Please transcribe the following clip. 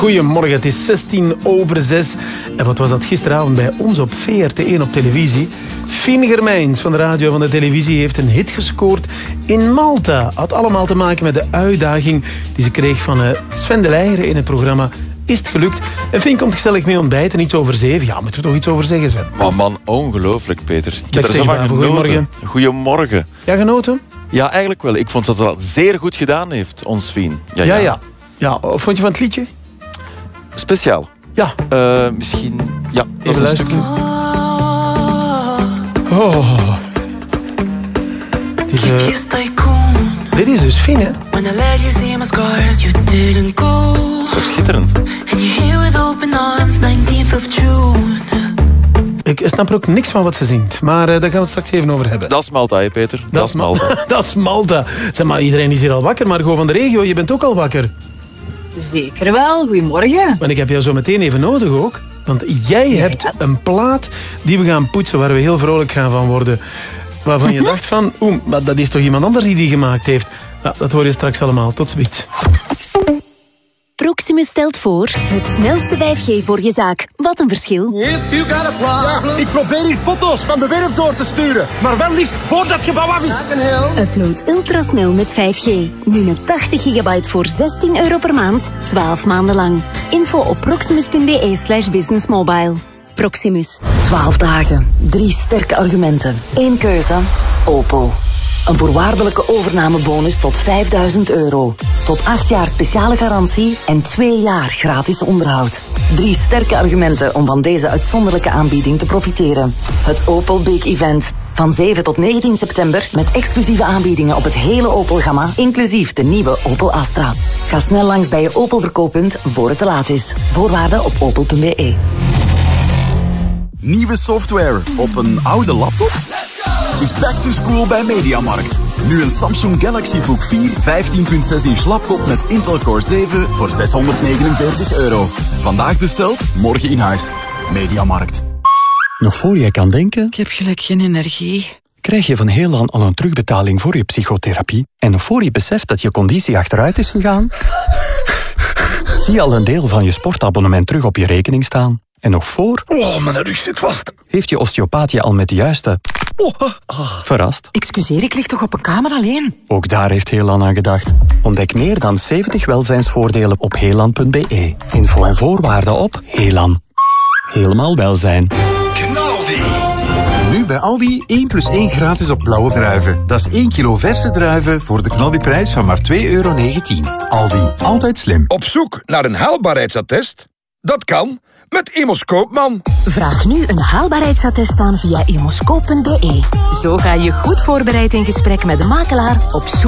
Goedemorgen, het is 6:16. En wat was dat gisteravond bij ons op VRT1 op televisie? Fien Germijns van de radio en van de televisie heeft een hit gescoord in Malta. Had allemaal te maken met de uitdaging die ze kreeg van Sven de Leijeren in het programma Is het gelukt? En Fien komt gezellig mee ontbijten, iets over 7. Ja, moeten we toch iets over zeggen, Sven? Maar man, ongelooflijk, Peter. Ik heb er zo van genoten. Goedemorgen. Goedemorgen. Ja, genoten? Ja, eigenlijk wel. Ik vond dat dat zeer goed gedaan heeft, ons Fien. Ja, wat vond je van het liedje? Speciaal. Ja. Misschien... Ja, dat Even is een luisteren. stukje. Oh. Dit is dus Fien, hè? Dat is toch schitterend? Ik snap er ook niks van wat ze zingt. Maar daar gaan we het straks even over hebben. Dat is Malta, hè, Peter? Dat is Malta. Dat is Malta. Zeg maar, iedereen is hier al wakker. Maar gewoon van de regio, je bent ook al wakker. Zeker wel, goedemorgen. Want ik heb jou zo meteen even nodig ook. Want jij hebt een plaat die we gaan poetsen, waar we heel vrolijk gaan van worden. Waarvan je dacht van, maar dat is toch iemand anders die gemaakt heeft. Ja, dat hoor je straks allemaal. Tot ziens. Proximus stelt voor het snelste 5G voor je zaak. Wat een verschil. Ik probeer hier foto's van de werf door te sturen. Maar wel liefst voordat het gebouw af is. Upload ultrasnel met 5G. Nu met 80 gigabyte voor €16 per maand. 12 maanden lang. Info op proximus.be/businessmobile. Proximus. 12 dagen, 3 sterke argumenten, 1 keuze, Opel. Een voorwaardelijke overnamebonus tot €5.000. Tot 8 jaar speciale garantie en 2 jaar gratis onderhoud. 3 sterke argumenten om van deze uitzonderlijke aanbieding te profiteren. Het Opel Big Event. Van 7 tot 19 september met exclusieve aanbiedingen op het hele Opel-gamma, inclusief de nieuwe Opel Astra. Ga snel langs bij je Opel-verkooppunt voor het te laat is. Voorwaarden op opel.be. Nieuwe software op een oude laptop? Is back to school bij Mediamarkt. Nu een Samsung Galaxy Book 4 15.6-inch laptop met Intel Core 7 voor €649. Vandaag besteld, morgen in huis. Mediamarkt. Nog voor jij kan denken, Ik heb gelijk geen energie. krijg je van Heelan al een terugbetaling voor je psychotherapie. En nog voor je beseft dat je conditie achteruit is gegaan, zie je al een deel van je sportabonnement terug op je rekening staan. En nog voor... Oh, mijn rug zit vast. Heeft je osteopaat je al met de juiste... Verrast? Excuseer, ik lig toch op een kamer alleen? Ook daar heeft Heelan aan gedacht. Ontdek meer dan 70 welzijnsvoordelen op heelan.be. Info en voorwaarden op Heelan. Helemaal welzijn. Nu bij Aldi 1+1 gratis op blauwe druiven. Dat is 1 kilo verse druiven voor de knaldiprijs van maar €2,19. Aldi, altijd slim. Op zoek naar een haalbaarheidsattest? Dat kan met Immos Koopman. Vraag nu een haalbaarheidsattest aan via immoscoop.be. Zo ga je goed voorbereid in gesprek met de makelaar op zoek